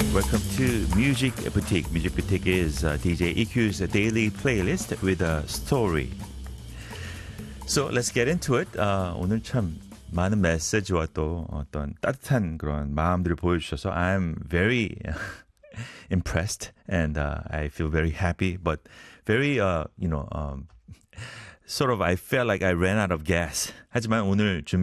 Welcome to Music Boutique. Music Boutique is DJ EQ's daily playlist with a story. So let's get into it. 오늘 참 많은 메시지와 또 어떤 따뜻한 그런 마음들을 보여주셔서 I'm very impressed and I feel very happy, but very sort of I felt like I ran out of gas. 하지만 오늘